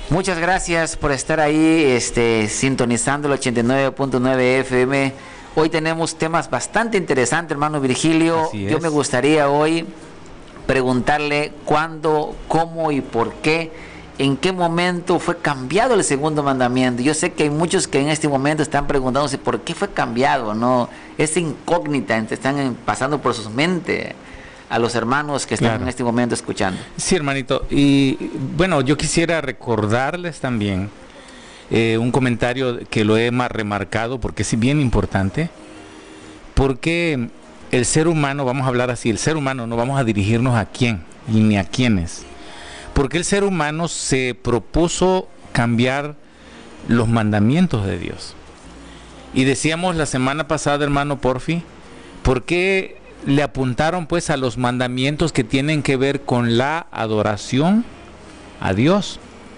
Muchas gracias por estar ahí, sintonizando el 89.9 FM. Hoy tenemos temas bastante interesantes, hermano Virgilio. Yo me gustaría hoy preguntarle cuándo, cómo y por qué, en qué momento fue cambiado el segundo mandamiento. Yo sé que hay muchos que en este momento están preguntándose por qué fue cambiado, ¿no? Es incógnita, están pasando por sus mentes a los hermanos que están en este momento escuchando. Sí, hermanito. Y bueno, yo quisiera recordarles también un comentario que lo he más remarcado porque es bien importante, porque el ser humano, vamos a hablar así, el ser humano, no vamos a dirigirnos a quién y ni a quiénes, porque el ser humano se propuso cambiar los mandamientos de Dios. Y decíamos la semana pasada, hermano Porfi, ¿por qué le apuntaron pues a los mandamientos que tienen que ver con la adoración a Dios?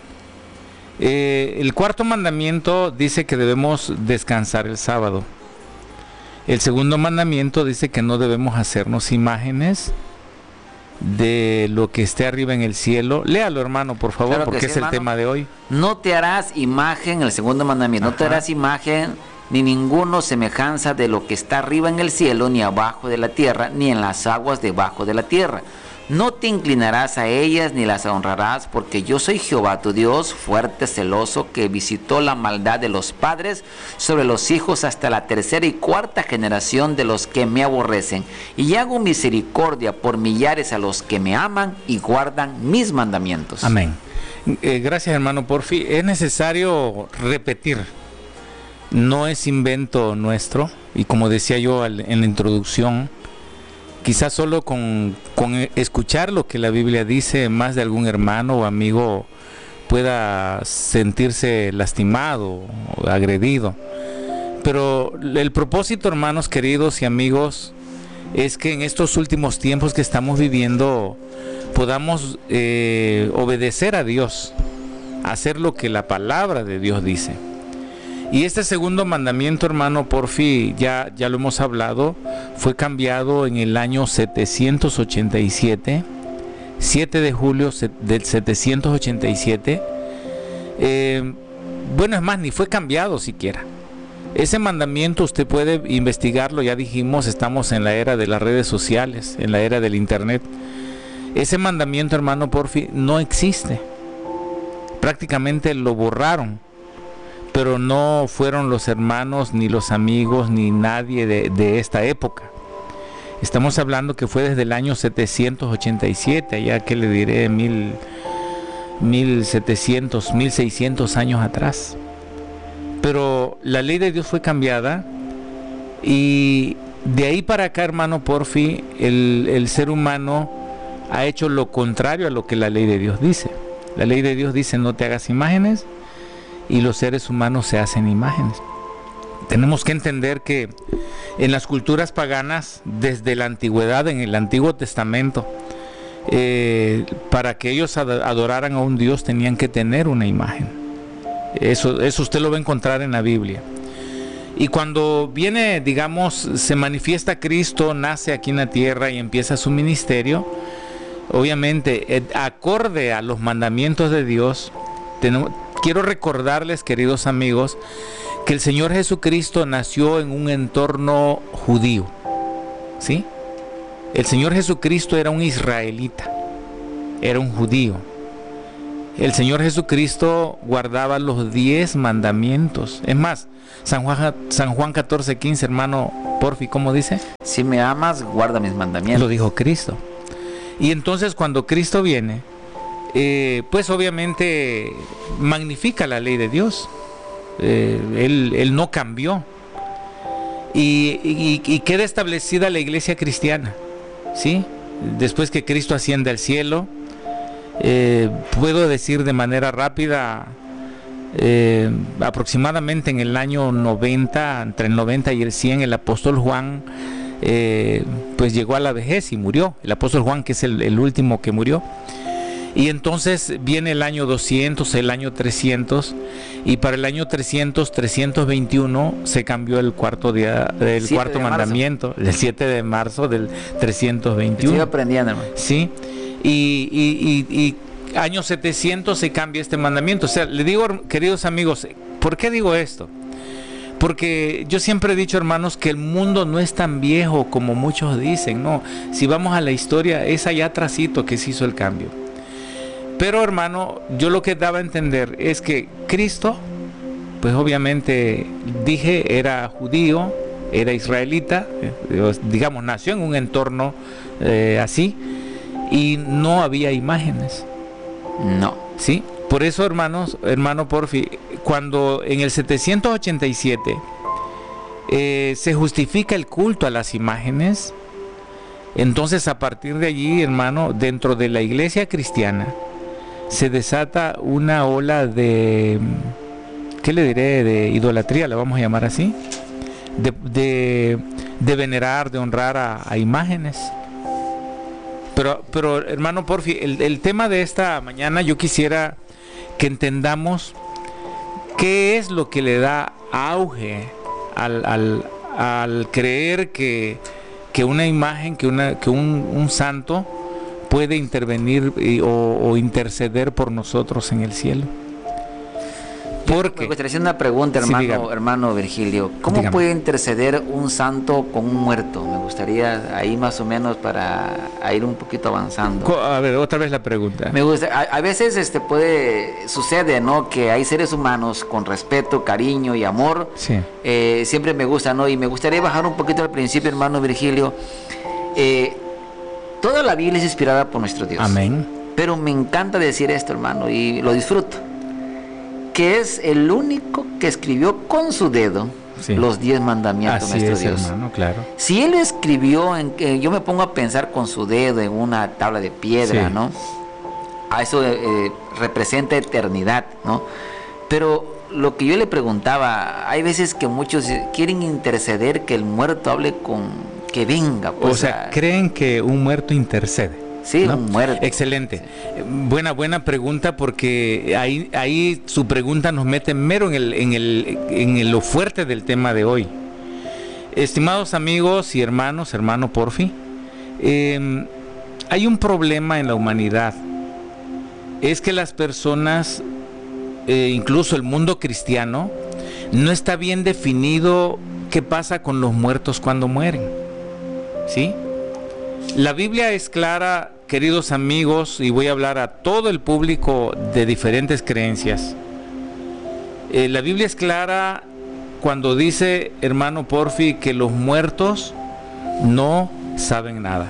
El cuarto mandamiento dice que debemos descansar el sábado. El segundo mandamiento dice que no debemos hacernos imágenes de lo que esté arriba en el cielo. Léalo, hermano, por favor, porque sí, es hermano, el tema de hoy. No te harás imagen, el segundo mandamiento. Ajá. No te harás imagen ni ninguno semejanza de lo que está arriba en el cielo, ni abajo de la tierra, ni en las aguas debajo de la tierra. No te inclinarás a ellas ni las honrarás, porque yo soy Jehová tu Dios, fuerte, celoso, que visitó la maldad de los padres sobre los hijos hasta la tercera y cuarta generación de los que me aborrecen, y hago misericordia por millares a los que me aman y guardan mis mandamientos. Amén. Gracias, hermano Porfi. Es necesario repetir, no es invento nuestro, y como decía yo en la introducción, quizás solo con escuchar lo que la Biblia dice, más de algún hermano o amigo pueda sentirse lastimado o agredido. Pero el propósito, hermanos queridos y amigos, es que en estos últimos tiempos que estamos viviendo podamos obedecer a Dios, hacer lo que la palabra de Dios dice. Y este segundo mandamiento, hermano Porfi, ya lo hemos hablado, fue cambiado en el año 787, 7 de julio del 787. Bueno, es más, ni fue cambiado siquiera. Ese mandamiento usted puede investigarlo, ya dijimos, estamos en la era de las redes sociales, en la era del internet. Ese mandamiento, hermano Porfi, no existe. Prácticamente lo borraron. Pero no fueron los hermanos, ni los amigos, ni nadie de esta época. Estamos hablando que fue desde el año 787, allá que le diré 1700, 1600 años atrás. Pero la ley de Dios fue cambiada, y de ahí para acá, hermano Porfi, el ser humano ha hecho lo contrario a lo que la ley de Dios dice. La ley de Dios dice: no te hagas imágenes, y los seres humanos se hacen imágenes. Tenemos que entender que en las culturas paganas, desde la antigüedad, en el Antiguo Testamento, para que ellos adoraran a un Dios tenían que tener una imagen. Eso usted lo va a encontrar en la Biblia. Y cuando viene, digamos, se manifiesta Cristo, nace aquí en la tierra y empieza su ministerio, obviamente, acorde a los mandamientos de Dios, quiero recordarles, queridos amigos, que el Señor Jesucristo nació en un entorno judío, ¿sí? El Señor Jesucristo era un israelita, era un judío. El Señor Jesucristo guardaba los 10 mandamientos. Es más, San Juan 14:15, hermano Porfi, ¿cómo dice? Si me amas, guarda mis mandamientos. Lo dijo Cristo. Y entonces cuando Cristo viene, pues obviamente magnifica la ley de Dios. Él no cambió, y queda establecida la iglesia cristiana, ¿sí? Después que Cristo asciende al cielo, puedo decir de manera rápida, aproximadamente en el año 90, entre el 90 y el 100, el apóstol Juan pues llegó a la vejez y murió. El apóstol Juan, que es el último que murió. Y entonces viene el año 200, el año 300, y para el año 321 se cambió el cuarto mandamiento, el 7 de marzo del 321. Estoy aprendiendo, hermano. Sí, y año 700 se cambia este mandamiento. O sea, le digo, queridos amigos, ¿por qué digo esto? Porque yo siempre he dicho, hermanos, que el mundo no es tan viejo como muchos dicen, no. Si vamos a la historia, es allá atrásito que se hizo el cambio. Pero, hermano, yo lo que daba a entender es que Cristo, pues obviamente dije, era judío, era israelita, digamos, nació en un entorno así, y no había imágenes. No. ¿Sí? Por eso, hermano Porfi, cuando en el 787 se justifica el culto a las imágenes, entonces a partir de allí, hermano, dentro de la iglesia cristiana, se desata una ola de, ¿qué le diré? De idolatría, la vamos a llamar así, de venerar, de honrar a imágenes. Pero hermano Porfi, el tema de esta mañana yo quisiera que entendamos qué es lo que le da auge al creer que una imagen, que un santo puede intervenir o interceder por nosotros en el cielo. Porque me gustaría hacer una pregunta, hermano Virgilio. ¿Cómo puede interceder un santo con un muerto? Me gustaría ahí más o menos para ir un poquito avanzando. A ver, otra vez la pregunta. Me gusta, a veces sucede, ¿no? Que hay seres humanos con respeto, cariño y amor. Sí. Siempre me gusta, ¿no? Y me gustaría bajar un poquito al principio, hermano Virgilio. Toda la Biblia es inspirada por nuestro Dios. Amén. Pero me encanta decir esto, hermano, y lo disfruto, que es el único que escribió con su dedo los 10 mandamientos de nuestro Dios. Hermano, claro. Si él escribió, yo me pongo a pensar con su dedo en una tabla de piedra, ¿no? A eso representa eternidad, ¿no? Pero lo que yo le preguntaba, hay veces que muchos quieren interceder, que el muerto hable que venga. Pues, o sea, creen que un muerto intercede. Sí, ¿no? Un muerto. Excelente. Sí. Buena pregunta, porque ahí su pregunta nos mete mero en lo fuerte del tema de hoy. Estimados amigos y hermano Porfi, hay un problema en la humanidad. Es que las personas, incluso el mundo cristiano, no está bien definido qué pasa con los muertos cuando mueren. ¿Sí? La Biblia es clara, queridos amigos, y voy a hablar a todo el público de diferentes creencias. La Biblia es clara cuando dice, hermano Porfi, que los muertos no saben nada.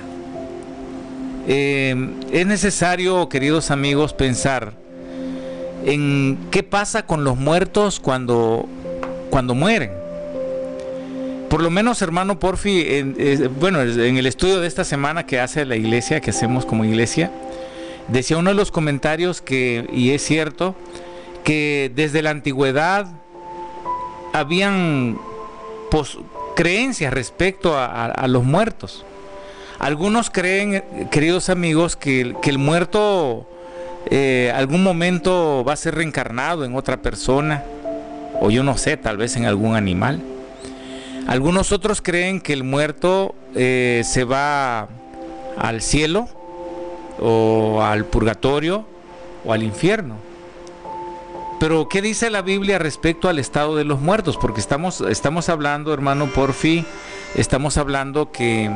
Es necesario, queridos amigos, pensar en qué pasa con los muertos cuando mueren. Por lo menos, hermano Porfi, en el estudio de esta semana que hace la iglesia, que hacemos como iglesia, decía uno de los comentarios y es cierto, que desde la antigüedad habían creencias respecto a los muertos. Algunos creen, queridos amigos, que el muerto algún momento va a ser reencarnado en otra persona, o yo no sé, tal vez en algún animal. Algunos otros creen que el muerto se va al cielo, o al purgatorio, o al infierno. Pero ¿qué dice la Biblia respecto al estado de los muertos? Porque estamos hablando, hermano Porfi, estamos hablando que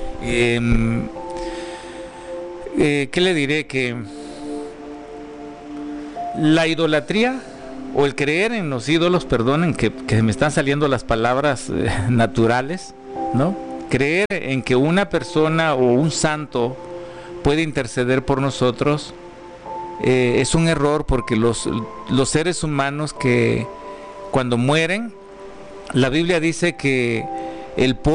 ¿qué le diré? Que la idolatría o el creer en los ídolos, perdonen que me están saliendo las palabras naturales, ¿no? Creer en que una persona o un santo puede interceder por nosotros es un error, porque los seres humanos que cuando mueren, la Biblia dice que el polvo